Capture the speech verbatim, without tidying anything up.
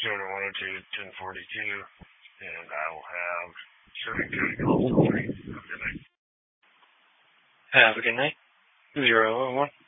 Zero one oh two ten forty two, and I will have Sherman County call filtering. Have a good night. Have a good night. Zero one.